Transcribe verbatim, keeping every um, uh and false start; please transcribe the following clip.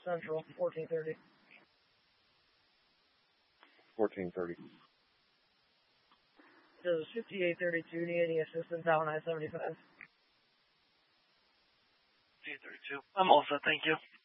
Central, fourteen thirty. fourteen thirty. This is fifty-eight thirty-two, needing assistance out on I seventy-five. fifty-eight thirty-two. I'm all set, thank you.